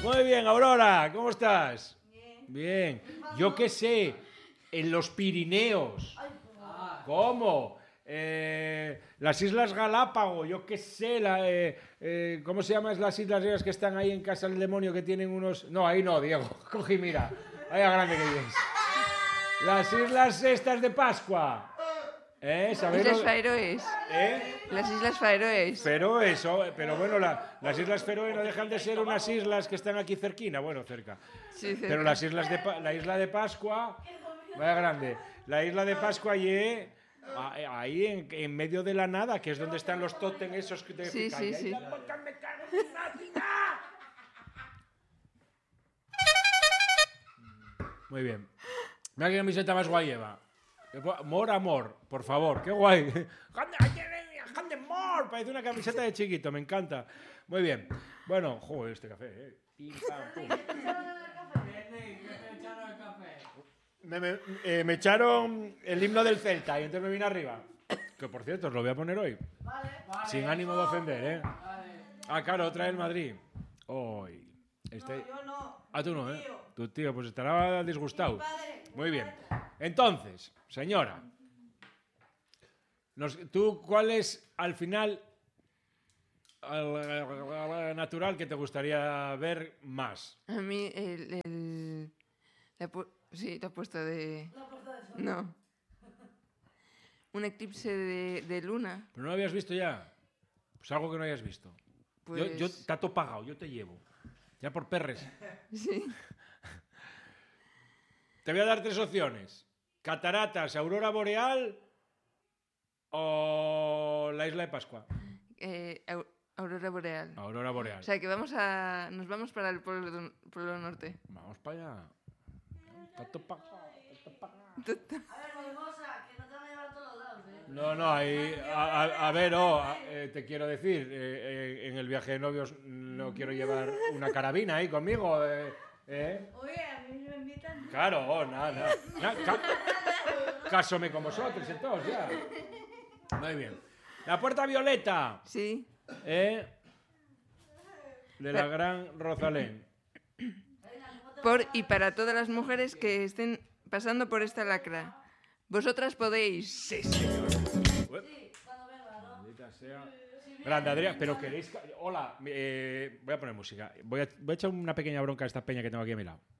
Muy bien, Aurora, ¿cómo estás? Bien. Yo qué sé, en los Pirineos. ¿Cómo? Las Islas Galápagos, yo qué sé, ¿cómo se llaman las islas esas que están ahí en Casa del Demonio que tienen unos... No, ahí no, Diego, cogí, mira, ahí a grande que vienes. Las islas estas de Pascua. ¿Sabéis Islas Faroes. Las Islas Faroes. Feroes, pero bueno, las Islas Feroe no dejan de ser unas islas que están aquí cerquina, bueno, cerca. Sí, cerca. Pero las islas la isla de Pascua, vaya grande, la isla de Pascua y ahí en medio de la nada, que es donde están los tótem esos que te Sí, sí, sí. Muy bien. Mira qué camiseta más guay lleva. More amor, por favor, qué guay. Hande more, parece una camiseta de chiquito, me encanta. Muy bien. Bueno, joder, este café, Pim, pam, pum. Me echaron el himno del Celta y entonces me vine arriba. Que por cierto, os lo voy a poner hoy. Vale. Sin ánimo de ofender, Vale. Claro, otra del Madrid. Hoy. No, yo no. Tú no, Tu tío, pues estará disgustado. Muy bien. Entonces, señora, ¿tú cuál es al final natural que te gustaría ver más? A mí sí, te ha puesto de... No. Un eclipse de luna. ¿Pero no lo habías visto ya? Pues algo que no hayas visto. Pues... Yo tato pagado, yo te llevo. Ya por perres. Sí. Te voy a dar 3 opciones. Cataratas, aurora boreal o la isla de Pascua. Aurora boreal. Aurora boreal. O sea, que nos vamos para el polo norte. Vamos para allá. Tato pagado. A ver, Molgosa, que no te van a llevar a todos lados, No, ahí, a ver, te quiero decir, en el viaje de novios no quiero llevar una carabina ahí conmigo, Oye, a mí me invitan. Claro, nada. Cásome con vosotros entonces, ya. Muy bien. La puerta violeta. Sí. De la gran Rosalén. Por y para todas las mujeres que estén pasando por esta lacra. Vosotras podéis. Sí, señor. Sí, cuando venga, ¿no? Maldita sea. Grande, Adrián, pero queréis... Hola, voy a poner música. Voy a echar una pequeña bronca a esta peña que tengo aquí a mi lado.